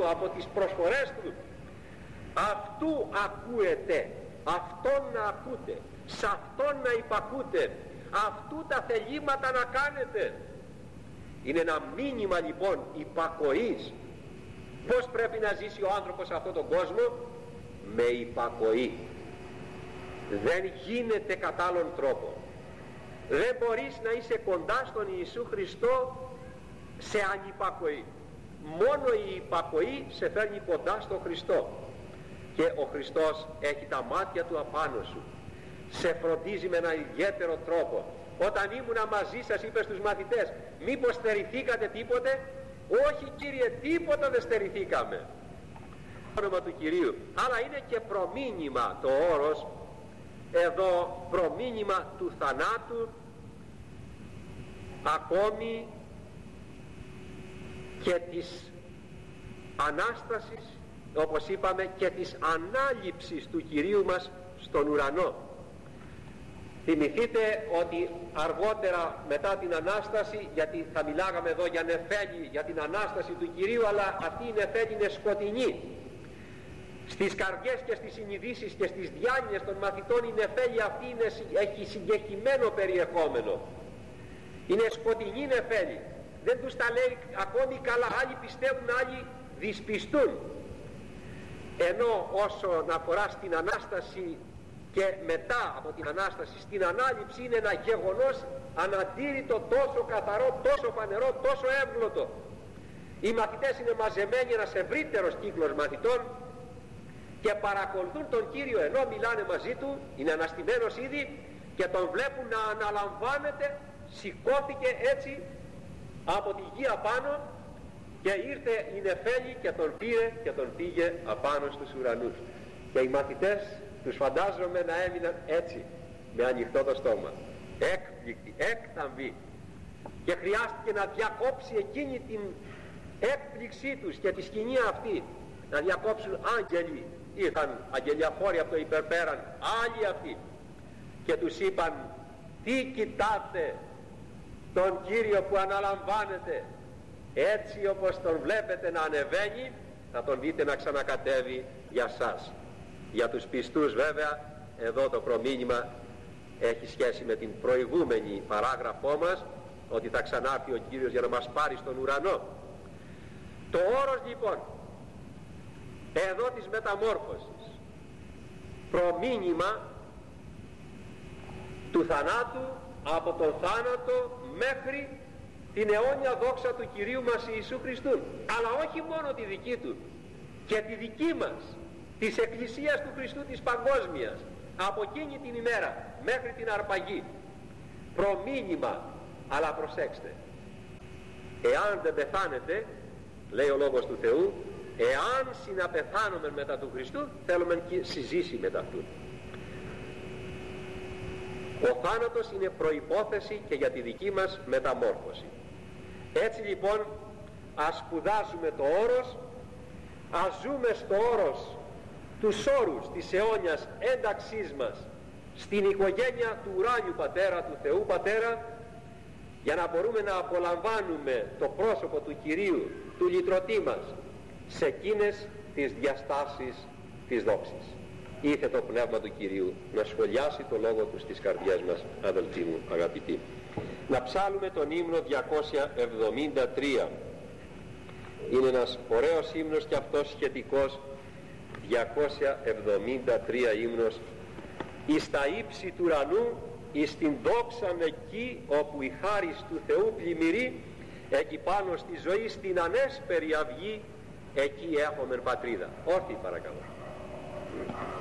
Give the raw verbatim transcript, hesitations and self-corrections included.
του, από τις προσφορές του, αυτού ακούετε, αυτόν να ακούτε, σε αυτόν να υπακούτε, αυτού τα θελήματα να κάνετε. Είναι ένα μήνυμα λοιπόν υπακοής. Πώς πρέπει να ζήσει ο άνθρωπος σε αυτόν τον κόσμο? Με υπακοή. Δεν γίνεται κατά άλλον τρόπο. Δεν μπορείς να είσαι κοντά στον Ιησού Χριστό σε ανυπακοή. Μόνο η υπακοή σε φέρνει κοντά στον Χριστό, και ο Χριστός έχει τα μάτια του απάνω σου, σε φροντίζει με έναν ιδιαίτερο τρόπο. Όταν ήμουνα μαζί σας, είπε στους μαθητές, μήπως στερηθήκατε τίποτε? Όχι Κύριε, τίποτα δεν στερηθήκαμε. Όνομα του Κυρίου. Αλλά είναι και προμήνυμα το όρος εδώ, προμήνυμα του θανάτου, ακόμη και της Ανάστασης, όπως είπαμε, και της ανάληψης του Κυρίου μας στον ουρανό. Θυμηθείτε ότι αργότερα μετά την Ανάσταση, γιατί θα μιλάγαμε εδώ για νεφέλη, για την Ανάσταση του Κυρίου, αλλά αυτή η νεφέλη είναι σκοτεινή. Στις καρδιές και στις συνειδήσεις και στις διάνοιες των μαθητών η νεφέλη αυτή είναι, έχει συγκεκριμένο περιεχόμενο. Είναι σκοτεινή νεφέλη. Δεν τους τα λέει ακόμη καλά. Άλλοι πιστεύουν, άλλοι δυσπιστούν. Ενώ όσον αφορά στην Ανάσταση και μετά από την Ανάσταση στην Ανάληψη, είναι ένα γεγονός αναντήρητο, τόσο καθαρό, τόσο φανερό, τόσο εύγλωτο. Οι μαθητές είναι μαζεμένοι, ένας ευρύτερος κύκλος μαθητών, και παρακολουθούν τον Κύριο ενώ μιλάνε μαζί του, είναι αναστημένος ήδη, και τον βλέπουν να αναλαμβάνεται. Σηκώθηκε έτσι από τη γη απάνω και ήρθε η νεφέλη και τον πήρε και τον πήγε απάνω στους ουρανούς. Και οι μαθητές, τους φαντάζομαι να έμειναν έτσι, με ανοιχτό το στόμα, έκπληκτοι, έκταμβοι, και χρειάστηκε να διακόψει εκείνη την έκπληξή τους και τη σκηνή αυτή, να διακόψουν άγγελοι. Ήρθαν αγγελιαφόροι από το υπερπέραν, άλλοι αυτοί, και τους είπαν, τι κοιτάτε τον Κύριο που αναλαμβάνετε? Έτσι όπως τον βλέπετε να ανεβαίνει, θα τον δείτε να ξανακατεύει για σας. Για τους πιστούς βέβαια εδώ το προμήνυμα έχει σχέση με την προηγούμενη παράγραφό μας, ότι θα ξανάρθει ο Κύριος για να μας πάρει στον ουρανό. Το όρος λοιπόν εδώ της μεταμόρφωσης, προμήνυμα του θανάτου, από τον θάνατο μέχρι την αιώνια δόξα του Κυρίου μας Ιησού Χριστού, αλλά όχι μόνο τη δική του, και τη δική μας, της Εκκλησίας του Χριστού της παγκόσμιας, από εκείνη την ημέρα μέχρι την αρπαγή. Προμήνυμα, αλλά προσέξτε, εάν δεν πεθάνετε, λέει ο Λόγος του Θεού, εάν συναπεθάνουμε μετά του Χριστού, θέλουμε και συζήσει μετά αυτού. Ο θάνατος είναι προϋπόθεση και για τη δική μας μεταμόρφωση. Έτσι λοιπόν ας σπουδάσουμε το όρος, ας ζούμε στο όρος, τους όρους της αιώνιας ένταξής μας στην οικογένεια του ουράνιου Πατέρα, του Θεού Πατέρα, για να μπορούμε να απολαμβάνουμε το πρόσωπο του Κυρίου, του λυτρωτή μας, σε εκείνες τις διαστάσεις της δόξης. Ήθε το Πνεύμα του Κυρίου να σχολιάσει το λόγο του στις καρδιές μας, αδελφοί μου αγαπητοί. Να ψάλουμε τον ύμνο διακόσια εβδομήντα τρία. Είναι ένας ωραίος ύμνος και αυτός σχετικός. Διακόσια εβδομήντα τρία ύμνος. Εις τα ύψη του ουρανού, εις την δόξαν εκεί όπου η χάρις του Θεού πλημμυρεί, εκεί πάνω στη ζωή, στην ανέσπερη αυγή, εκεί έχομεν πατρίδα. Όρθιοι παρακαλώ.